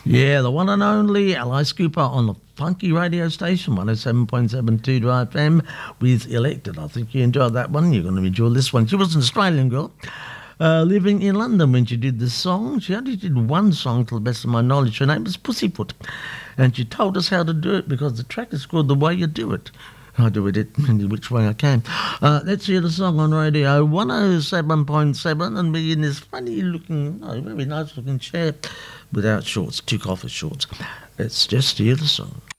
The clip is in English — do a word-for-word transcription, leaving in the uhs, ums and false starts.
Yeah, the one and only Alice Cooper on the funky radio station, one oh seven point seven two F M with Elected. I think you enjoyed that one. You're going to enjoy this one. She was an Australian girl uh, living in London when she did this song. She only did one song, to the best of my knowledge. Her name was Pussyfoot. And she told us how to do it because the track is called The Way You Do It. I do it in which way I can. Uh, let's hear the song on radio one oh seven point seven and be in this funny looking, no, very nice looking chair without shorts, took off his shorts. Let's just hear the song.